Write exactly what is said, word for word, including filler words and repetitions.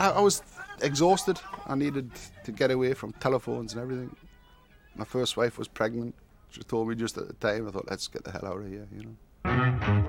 I, I was exhausted. I needed to get away from telephones and everything. My first wife was pregnant. She told me just at the time. I thought, let's get the hell out of here, you know.